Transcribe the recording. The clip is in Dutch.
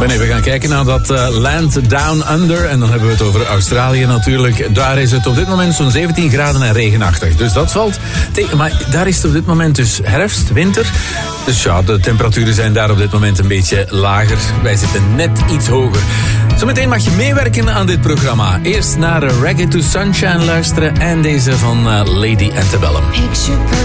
Nee, we gaan kijken naar dat Land Down Under. En dan hebben we het over Australië natuurlijk. Daar is het op dit moment zo'n 17 graden en regenachtig. Dus dat valt tegen. Maar daar is het op dit moment dus herfst, winter. Dus ja, de temperaturen zijn daar op dit moment een beetje lager. Wij zitten net iets hoger. Zometeen mag je meewerken aan dit programma. Eerst naar Reggae to Sunshine luisteren en deze van Lady Antebellum.